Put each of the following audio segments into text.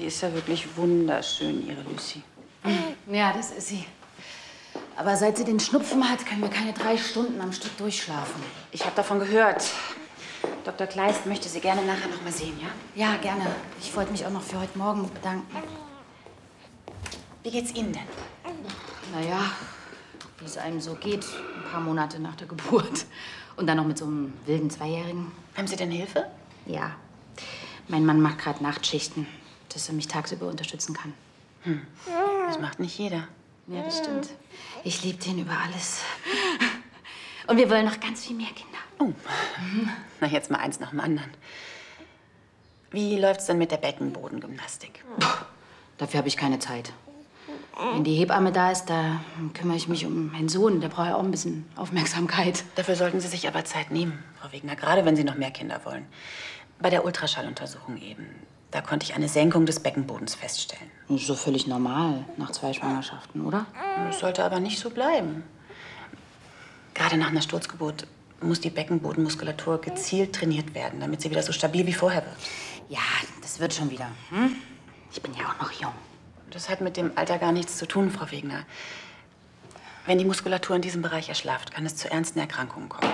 Die ist ja wirklich wunderschön, Ihre Lucy. Ja, das ist sie. Aber seit sie den Schnupfen hat, können wir keine 3 Stunden am Stück durchschlafen. Ich habe davon gehört. Dr. Kleist möchte Sie gerne nachher noch mal sehen, ja? Ja, gerne. Ich wollte mich auch noch für heute Morgen bedanken. Wie geht's Ihnen denn? Naja, wie es einem so geht, ein paar Monate nach der Geburt. Und dann noch mit so einem wilden Zweijährigen. Haben Sie denn Hilfe? Ja. Mein Mann macht gerade Nachtschichten, dass er mich tagsüber unterstützen kann. Das macht nicht jeder. Ja, das stimmt. Ich liebe den über alles. Und wir wollen noch ganz viel mehr Kinder. Oh. Na, jetzt mal eins nach dem anderen. Wie läuft's denn mit der Beckenbodengymnastik? Dafür habe ich keine Zeit. Wenn die Hebamme da ist, da kümmere ich mich um meinen Sohn. Der braucht ja auch ein bisschen Aufmerksamkeit. Dafür sollten Sie sich aber Zeit nehmen, Frau Wegner, gerade wenn Sie noch mehr Kinder wollen. Bei der Ultraschalluntersuchung eben, da konnte ich eine Senkung des Beckenbodens feststellen. Das ist so völlig normal nach 2 Schwangerschaften, oder? Das sollte aber nicht so bleiben. Gerade nach einer Sturzgeburt muss die Beckenbodenmuskulatur gezielt trainiert werden, damit sie wieder so stabil wie vorher wird. Ja, das wird schon wieder. Hm? Ich bin ja auch noch jung. Das hat mit dem Alter gar nichts zu tun, Frau Wegner. Wenn die Muskulatur in diesem Bereich erschlafft, kann es zu ernsten Erkrankungen kommen.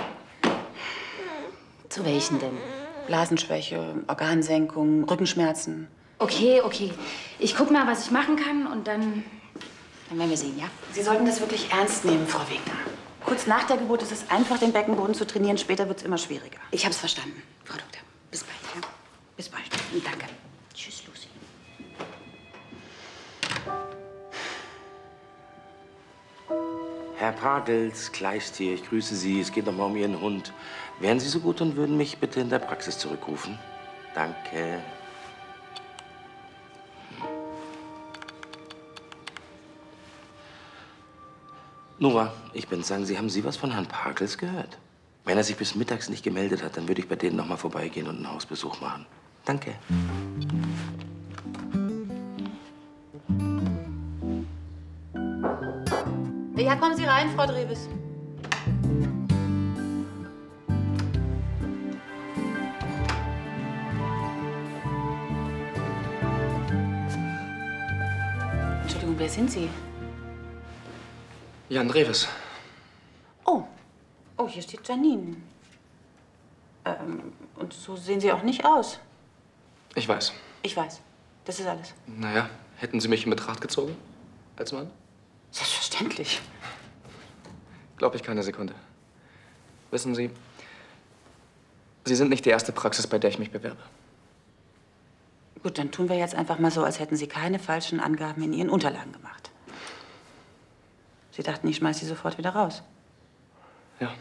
Zu welchen denn? Blasenschwäche, Organsenkung, Rückenschmerzen. Okay. Ich guck mal, was ich machen kann und dann werden wir sehen, ja? Sie sollten das wirklich ernst nehmen, Frau Wegner. Kurz nach der Geburt ist es einfach, den Beckenboden zu trainieren. Später wird es immer schwieriger. Ich hab's verstanden, Frau Doktor. Bis bald, ja? Bis bald. Und danke. Tschüss, Lucy. Herr Pagels, Kleist hier, ich grüße Sie. Es geht nochmal um Ihren Hund. Wären Sie so gut und würden mich bitte in der Praxis zurückrufen? Danke. Nora, ich bin's. Sagen Sie, haben Sie was von Herrn Pagels gehört? Wenn er sich bis mittags nicht gemeldet hat, dann würde ich bei denen nochmal vorbeigehen und einen Hausbesuch machen. Danke. Ja, kommen Sie rein, Frau Dreves. Entschuldigung, wer sind Sie? Jan Dreves. Oh, hier steht Janine. Und so sehen Sie auch nicht aus. Ich weiß. Ich weiß. Das ist alles. Naja, hätten Sie mich in Betracht gezogen? Als Mann? Selbstverständlich. Glaube ich keine Sekunde. Wissen Sie, Sie sind nicht die erste Praxis, bei der ich mich bewerbe. Gut, dann tun wir jetzt einfach mal so, als hätten Sie keine falschen Angaben in Ihren Unterlagen gemacht. Sie dachten, ich schmeiß Sie sofort wieder raus. Ja.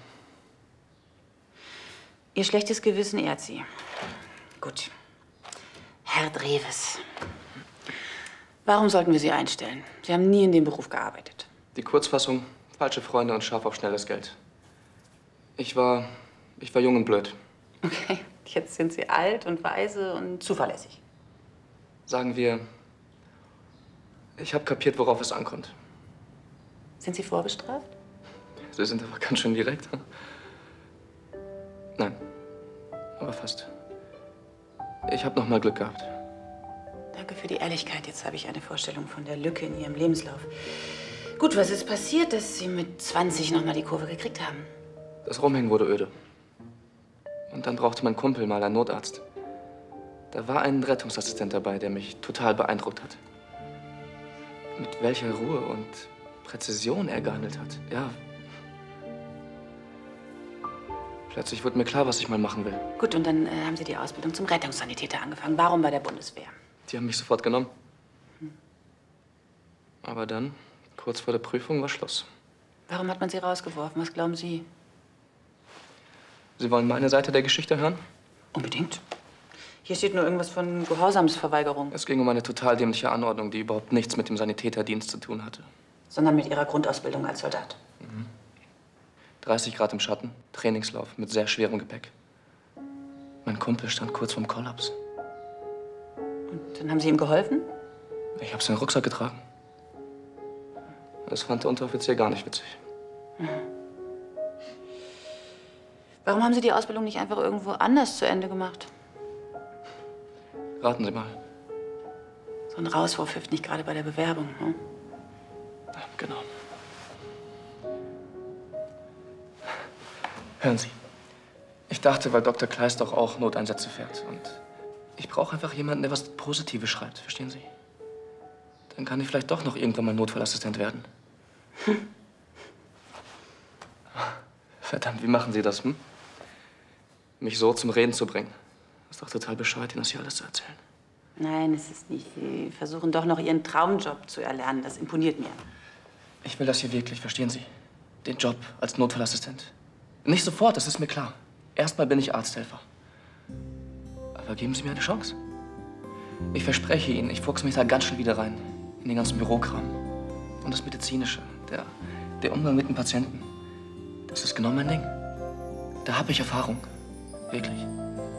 Ihr schlechtes Gewissen ehrt Sie. Gut. Herr Dreves, warum sollten wir Sie einstellen? Sie haben nie in dem Beruf gearbeitet. Die Kurzfassung, falsche Freunde und scharf auf schnelles Geld. Ich war jung und blöd. Okay, jetzt sind Sie alt und weise und zuverlässig. Sagen wir, ich habe kapiert, worauf es ankommt. Sind Sie vorbestraft? Sie sind aber ganz schön direkt. Hm? Nein, aber fast. Ich habe noch mal Glück gehabt. Danke für die Ehrlichkeit. Jetzt habe ich eine Vorstellung von der Lücke in Ihrem Lebenslauf. Gut, was ist passiert, dass Sie mit 20 noch mal die Kurve gekriegt haben? Das Rumhängen wurde öde. Und dann brauchte mein Kumpel mal einen Notarzt. Da war ein Rettungsassistent dabei, der mich total beeindruckt hat. Mit welcher Ruhe und Präzision er gehandelt hat. Ja. Plötzlich wurde mir klar, was ich mal machen will. Gut, und dann haben Sie die Ausbildung zum Rettungssanitäter angefangen. Warum bei der Bundeswehr? Die haben mich sofort genommen. Aber dann, kurz vor der Prüfung, war Schluss. Warum hat man Sie rausgeworfen? Was glauben Sie? Sie wollen meine Seite der Geschichte hören? Unbedingt. Hier steht nur irgendwas von Gehorsamsverweigerung. Es ging um eine total dämliche Anordnung, die überhaupt nichts mit dem Sanitäterdienst zu tun hatte. Sondern mit Ihrer Grundausbildung als Soldat. 30 Grad im Schatten, Trainingslauf mit sehr schwerem Gepäck. Mein Kumpel stand kurz vorm Kollaps. Und dann haben Sie ihm geholfen? Ich habe seinen Rucksack getragen. Das fand der Unteroffizier gar nicht witzig. Warum haben Sie die Ausbildung nicht einfach irgendwo anders zu Ende gemacht? Raten Sie mal. So ein Rauswurf hilft nicht gerade bei der Bewerbung. Ne? Ja, genau. Hören Sie, ich dachte, weil Dr. Kleist doch auch Noteinsätze fährt. Und ich brauche einfach jemanden, der was Positives schreibt. Verstehen Sie? Dann kann ich vielleicht doch noch irgendwann mal Notfallassistent werden. Verdammt, wie machen Sie das, hm? Mich so zum Reden zu bringen. Das ist doch total bescheuert, Ihnen das hier alles zu erzählen. Nein, es ist nicht. Sie versuchen doch noch Ihren Traumjob zu erlernen. Das imponiert mir. Ich will das hier wirklich, verstehen Sie? Den Job als Notfallassistent. Nicht sofort, das ist mir klar. Erstmal bin ich Arzthelfer. Aber geben Sie mir eine Chance. Ich verspreche Ihnen, ich fuchse mich da ganz schnell wieder rein. In den ganzen Bürokram. Und das Medizinische, der Umgang mit den Patienten. Das ist genau mein Ding. Da habe ich Erfahrung. Wirklich.